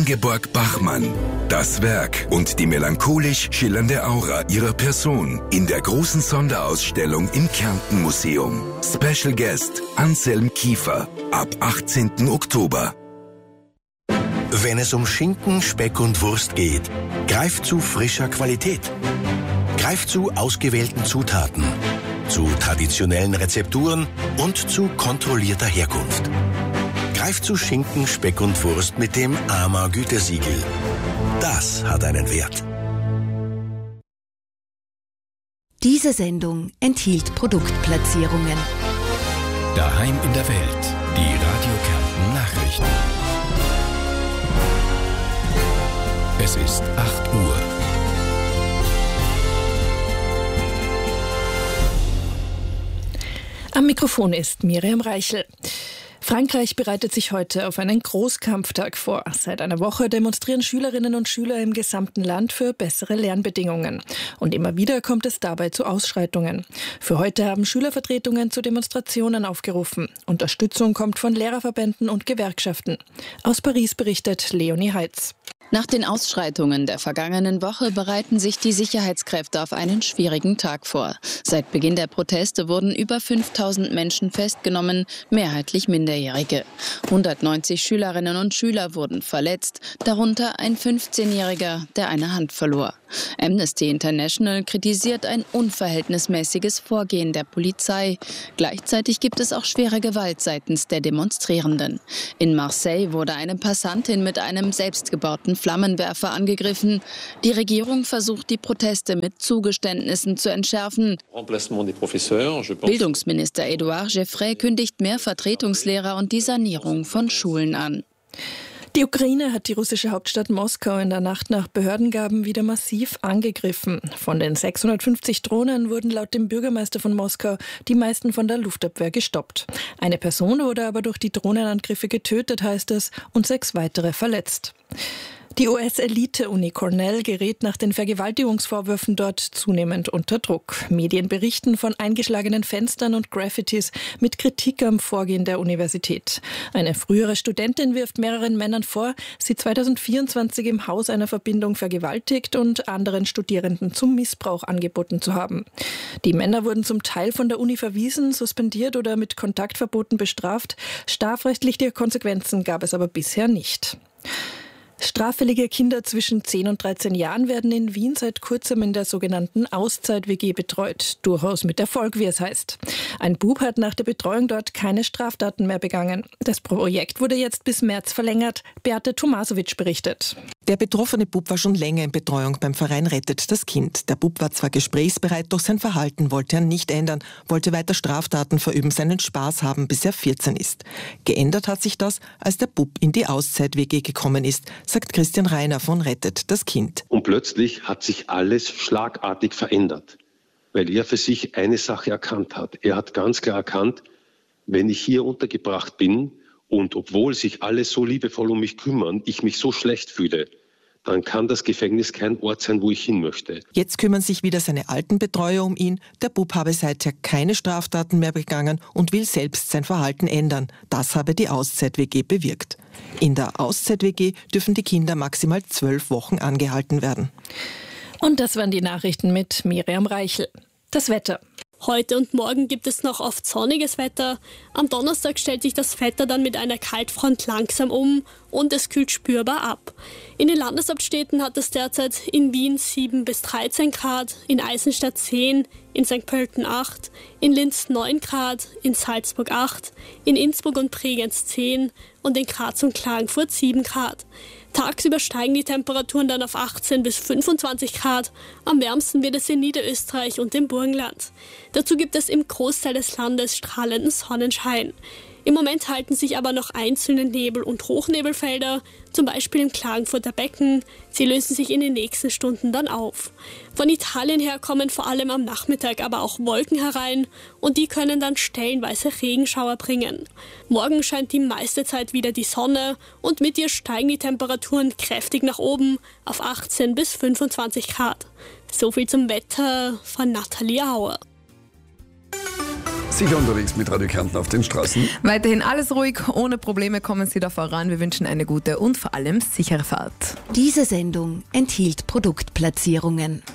Ingeborg Bachmann. Das Werk und die melancholisch schillernde Aura ihrer Person in der großen Sonderausstellung im Kärnten-Museum. Special Guest Anselm Kiefer ab 18. Oktober. Wenn es um Schinken, Speck und Wurst geht, greift zu frischer Qualität. Greift zu ausgewählten Zutaten, zu traditionellen Rezepturen und zu kontrollierter Herkunft. Greift zu Schinken, Speck und Wurst mit dem AMA Gütesiegel. Das hat einen Wert. Diese Sendung enthielt Produktplatzierungen. Daheim in der Welt. Die Radio Kärnten Nachrichten. Es ist 8 Uhr. Am Mikrofon ist Miriam Reichel. Frankreich bereitet sich heute auf einen Großkampftag vor. Seit einer Woche demonstrieren Schülerinnen und Schüler im gesamten Land für bessere Lernbedingungen. Und immer wieder kommt es dabei zu Ausschreitungen. Für heute haben Schülervertretungen zu Demonstrationen aufgerufen. Unterstützung kommt von Lehrerverbänden und Gewerkschaften. Aus Paris berichtet Leonie Heitz. Nach den Ausschreitungen der vergangenen Woche bereiten sich die Sicherheitskräfte auf einen schwierigen Tag vor. Seit Beginn der Proteste wurden über 5000 Menschen festgenommen, mehrheitlich Minderjährige. 190 Schülerinnen und Schüler wurden verletzt, darunter ein 15-Jähriger, der eine Hand verlor. Amnesty International kritisiert ein unverhältnismäßiges Vorgehen der Polizei. Gleichzeitig gibt es auch schwere Gewalt seitens der Demonstrierenden. In Marseille wurde eine Passantin mit einem selbstgebauten Flammenwerfer angegriffen. Die Regierung versucht, die Proteste mit Zugeständnissen zu entschärfen. Bildungsminister Edouard Geoffrey kündigt mehr Vertretungslehrer und die Sanierung von Schulen an. Die Ukraine hat die russische Hauptstadt Moskau in der Nacht nach Behördengaben wieder massiv angegriffen. Von den 650 Drohnen wurden laut dem Bürgermeister von Moskau die meisten von der Luftabwehr gestoppt. Eine Person wurde aber durch die Drohnenangriffe getötet, heißt es, und 6 weitere verletzt. Die US-Elite-Uni Cornell gerät nach den Vergewaltigungsvorwürfen dort zunehmend unter Druck. Medien berichten von eingeschlagenen Fenstern und Graffitis mit Kritik am Vorgehen der Universität. Eine frühere Studentin wirft mehreren Männern vor, sie 2024 im Haus einer Verbindung vergewaltigt und anderen Studierenden zum Missbrauch angeboten zu haben. Die Männer wurden zum Teil von der Uni verwiesen, suspendiert oder mit Kontaktverboten bestraft. Strafrechtliche Konsequenzen gab es aber bisher nicht. Straffällige Kinder zwischen 10 und 13 Jahren werden in Wien seit kurzem in der sogenannten Auszeit-WG betreut. Durchaus mit Erfolg, wie es heißt. Ein Bub hat nach der Betreuung dort keine Straftaten mehr begangen. Das Projekt wurde jetzt bis März verlängert. Beate Tomasowitsch berichtet. Der betroffene Bub war schon länger in Betreuung beim Verein Rettet das Kind. Der Bub war zwar gesprächsbereit, doch sein Verhalten wollte er nicht ändern, wollte weiter Straftaten verüben, seinen Spaß haben, bis er 14 ist. Geändert hat sich das, als der Bub in die Auszeit-WG gekommen ist, sagt Christian Reiner von Rettet das Kind. Und plötzlich hat sich alles schlagartig verändert, weil er für sich eine Sache erkannt hat. Er hat ganz klar erkannt, wenn ich hier untergebracht bin und obwohl sich alle so liebevoll um mich kümmern, ich mich so schlecht fühle, dann kann das Gefängnis kein Ort sein, wo ich hin möchte. Jetzt kümmern sich wieder seine alten Betreuer um ihn. Der Bub habe seither keine Straftaten mehr begangen und will selbst sein Verhalten ändern. Das habe die Auszeit-WG bewirkt. In der Auszeit-WG dürfen die Kinder maximal 12 Wochen angehalten werden. Und das waren die Nachrichten mit Miriam Reichel. Das Wetter. Heute und morgen gibt es noch oft sonniges Wetter. Am Donnerstag stellt sich das Wetter dann mit einer Kaltfront langsam um und es kühlt spürbar ab. In den Landeshauptstädten hat es derzeit in Wien 7 bis 13 Grad, in Eisenstadt 10, in St. Pölten 8, in Linz 9 Grad, in Salzburg 8, in Innsbruck und Bregenz 10 und in Graz und Klagenfurt 7 Grad. Tagsüber steigen die Temperaturen dann auf 18 bis 25 Grad. Am wärmsten wird es in Niederösterreich und im Burgenland. Dazu gibt es im Großteil des Landes strahlenden Sonnenschein. Im Moment halten sich aber noch einzelne Nebel- und Hochnebelfelder, zum Beispiel im Klagenfurter Becken. Sie lösen sich in den nächsten Stunden dann auf. Von Italien her kommen vor allem am Nachmittag aber auch Wolken herein und die können dann stellenweise Regenschauer bringen. Morgen scheint die meiste Zeit wieder die Sonne und mit ihr steigen die Temperaturen kräftig nach oben auf 18 bis 25 Grad. So viel zum Wetter von Nathalie Auer. Sicher unterwegs mit Radio Kärnten auf den Straßen. Weiterhin alles ruhig, ohne Probleme kommen Sie da voran. Wir wünschen eine gute und vor allem sichere Fahrt. Diese Sendung enthielt Produktplatzierungen.